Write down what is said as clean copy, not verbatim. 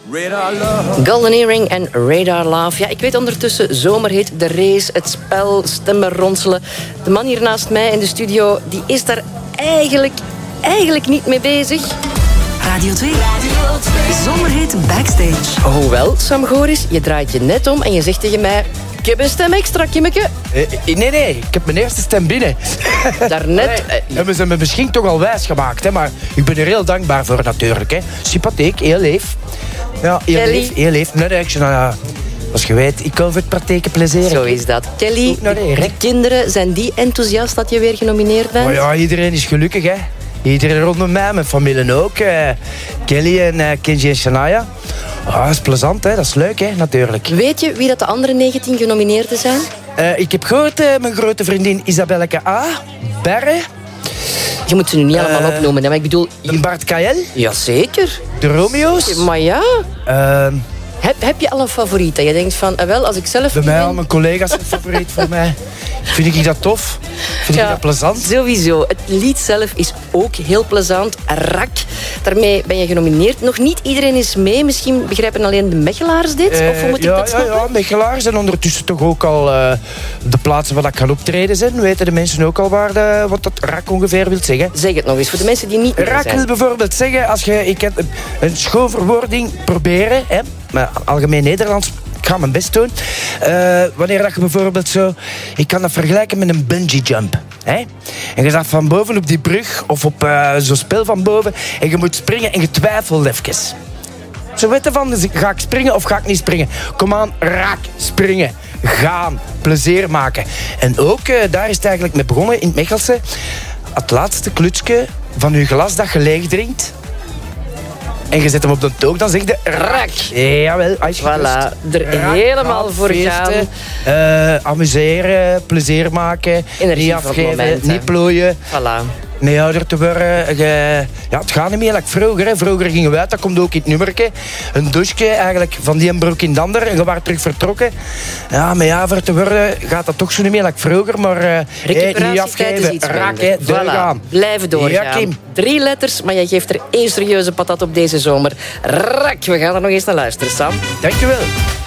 Radar Love. Golden Earring en Radar Love. Ja, ik weet ondertussen, zomerhit, de race, het spel, stemmen ronselen. De man hier naast mij in de studio, die is daar eigenlijk niet mee bezig. Radio 2. Zomerhit Backstage. Hoewel, Sam Goris, je draait je net om en je zegt tegen mij... Ik heb een stem extra, Kimmeke. Nee, ik heb mijn eerste stem binnen. Daarnet... Hebben ze me misschien toch al wijsgemaakt, hè, maar ik ben er heel dankbaar voor natuurlijk. Hè. Sympathiek, heel lief. Ja, heel lief. Als je weet, ik kan voor het partijke plezier. Zo is dat. Kelly, de kinderen, zijn die enthousiast dat je weer genomineerd bent? Oh ja, iedereen is gelukkig, hè. Iedereen rondom mij, mijn familie ook. Kelly en Kenji en Shania. Dat is plezant, hè. Dat is leuk, hè, natuurlijk. Weet je wie dat de andere 19 genomineerden zijn? Ik heb gehoord, mijn grote vriendin Isabelleke A. Berre. Je moet ze nu niet allemaal opnoemen, hè, maar ik bedoel... Bart Kael. Jazeker. De Romeo's. Maar ja... Heb je al een favoriet? Dat je denkt van, wel, als ik zelf... Bij mij al mijn collega's zijn favoriet voor mij. Vind ik dat tof? Vind ik dat plezant? Sowieso. Het lied zelf is ook heel plezant. Rak. Daarmee ben je genomineerd. Nog niet iedereen is mee. Misschien begrijpen alleen de Mechelaars dit? Of hoe moet ik dat snappen? Ja, Mechelaars. En ondertussen toch ook al de plaatsen waar ik ga optreden zijn. Weten de mensen ook al wat dat rak ongeveer wil zeggen? Zeg het nog eens, voor de mensen die niet mee zijn. Rak wil bijvoorbeeld zeggen, als ik heb een schoonverwoording proberen, hè, maar algemeen Nederlands, ik ga mijn best doen. Wanneer dat je bijvoorbeeld zo... Ik kan dat vergelijken met een bungee jump. Hè? En je staat van boven op die brug of op zo'n spel van boven en je moet springen en je twijfelt even. Zo weet je van, ga ik springen of ga ik niet springen? Kom aan, raak, springen, gaan, plezier maken. En ook, daar is het eigenlijk mee begonnen in het Mechelse. Het laatste klutsje van je glas dat je leeg drinkt. En je zet hem op de toog, dan zeg je rak. Jawel, als je voilà, er helemaal voor gaan. Amuseren, plezier maken, niet afgeven, niet plooien. Voilà. Mee ouder te worden. Ja, het gaat niet meer like vroeger. Hè. Vroeger gingen we uit, dat komt ook in het nummerke. Een douche, eigenlijk van die een broek in de ander. En je was terug vertrokken. Ja, mee ouder te worden gaat dat toch zo niet meer like vroeger. Maar niet afgeven, raken, doorgaan. Voilà. Blijven doorgaan. Ja, Kim. 3 letters, maar jij geeft er 1 serieuze patat op deze zomer. Rak, we gaan er nog eens naar luisteren, Sam. Dankjewel.